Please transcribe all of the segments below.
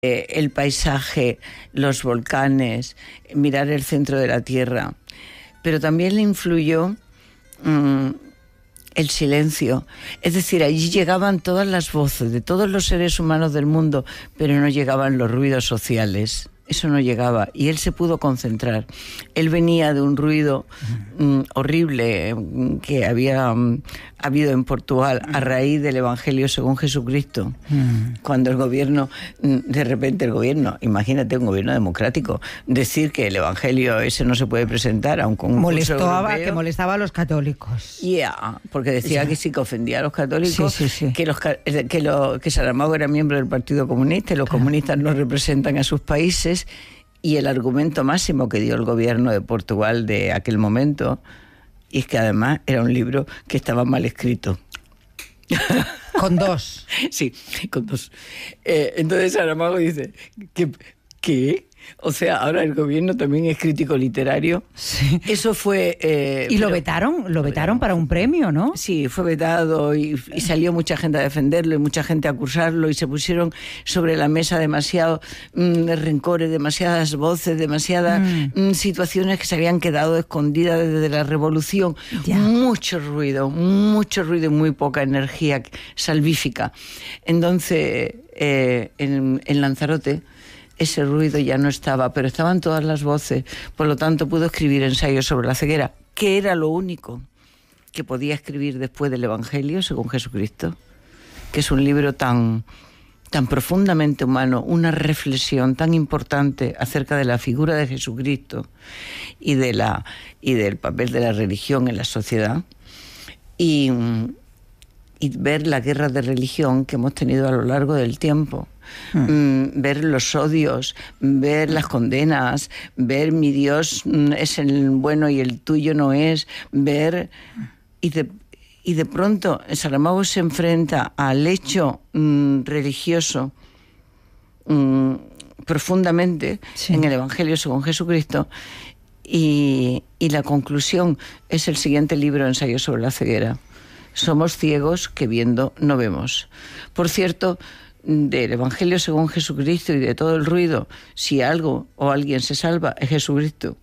el paisaje, los volcanes, mirar el centro de la Tierra. Pero también le influyó el silencio. Es decir, allí llegaban todas las voces de todos los seres humanos del mundo, pero no llegaban los ruidos sociales. Eso no llegaba y él se pudo concentrar. Él venía de un ruido horrible que había habido en Portugal a raíz del Evangelio según Jesucristo. Cuando el gobierno, de repente el gobierno, imagínate un gobierno democrático, decir que el Evangelio ese no se puede presentar a un concurso europeo, que molestaba a los católicos. Porque decía que sí, que ofendía a los católicos, sí. que Saramago era miembro del Partido Comunista y los comunistas no representan a sus países. Y el argumento máximo que dio el gobierno de Portugal de aquel momento es que además era un libro que estaba mal escrito. Con dos. Sí, con dos. Entonces Saramago dice, ¿qué? O sea, ahora el gobierno también es crítico literario. Sí. Eso fue... y lo vetaron para un premio, ¿no? Sí, fue vetado y salió mucha gente a defenderlo y mucha gente a acusarlo y se pusieron sobre la mesa demasiado rencores, demasiadas voces, demasiadas situaciones que se habían quedado escondidas desde la revolución. Ya. Mucho ruido y muy poca energía salvífica. Entonces, en Lanzarote ese ruido ya no estaba, pero estaban todas las voces. Por lo tanto, pudo escribir ensayos sobre la ceguera, que era lo único que podía escribir después del Evangelio según Jesucristo, que es un libro tan profundamente humano, una reflexión tan importante acerca de la figura de Jesucristo y del papel de la religión en la sociedad, y ver la guerra de religión que hemos tenido a lo largo del tiempo. Ver los odios, ver las condenas, ver mi Dios es el bueno y el tuyo no es, ver y de pronto Saramago se enfrenta al hecho religioso profundamente en el Evangelio según Jesucristo, y la conclusión es el siguiente libro, Ensayo sobre la ceguera. Somos ciegos que viendo no vemos. Por cierto, del Evangelio según Jesucristo y de todo el ruido, si algo o alguien se salva es Jesucristo,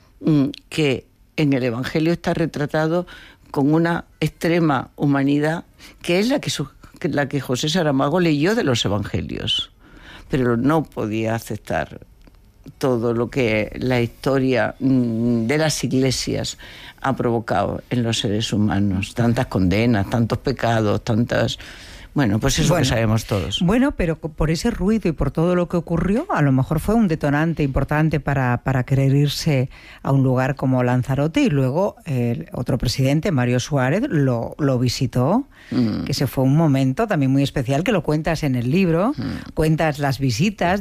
que en el Evangelio está retratado con una extrema humanidad, que es la que José Saramago leyó de los Evangelios, pero no podía aceptar todo lo que la historia de las iglesias ha provocado en los seres humanos, tantas condenas, tantos pecados, tantas... Bueno, pues eso que sabemos todos. Bueno, pero por ese ruido y por todo lo que ocurrió, a lo mejor fue un detonante importante para querer irse a un lugar como Lanzarote, y luego el otro presidente, Mario Suárez, lo visitó, que ese fue un momento también muy especial, que lo cuentas en el libro, cuentas las visitas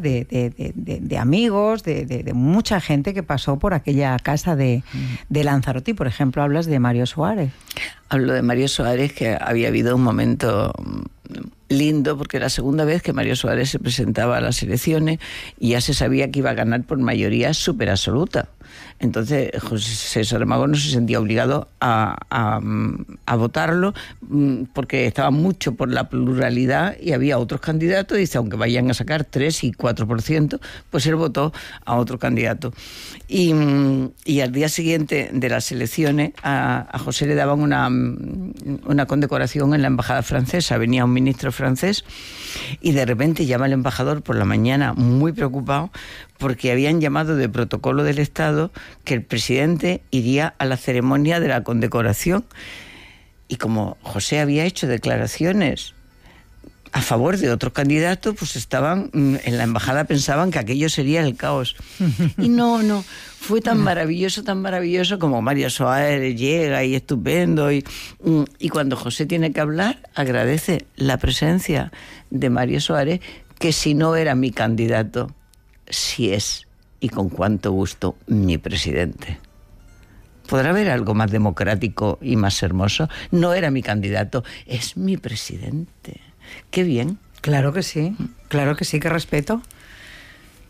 de amigos, de mucha gente que pasó por aquella casa de Lanzarote, y por ejemplo hablas de Mario Suárez. Hablo de Mario Suárez, que había habido un momento lindo, porque era la segunda vez que Mario Suárez se presentaba a las elecciones y ya se sabía que iba a ganar por mayoría súper absoluta. Entonces José Saramago no se sentía obligado a votarlo, porque estaba mucho por la pluralidad y había otros candidatos. Dice, aunque vayan a sacar 3 y 4%, pues él votó a otro candidato. Y al día siguiente de las elecciones a José le daban una condecoración en la embajada francesa. Venía un ministro francés y de repente llama el embajador por la mañana muy preocupado, porque habían llamado de protocolo del Estado que el presidente iría a la ceremonia de la condecoración. Y como José había hecho declaraciones a favor de otro candidato, pues estaban en la embajada, pensaban que aquello sería el caos. Y no, fue tan maravilloso como Mario Suárez llega y estupendo. Y cuando José tiene que hablar, agradece la presencia de Mario Suárez, que si no era mi candidato, si es, y con cuánto gusto, mi presidente. ¿Podrá haber algo más democrático y más hermoso? No era mi candidato, es mi presidente. ¡Qué bien! Claro que sí, qué respeto.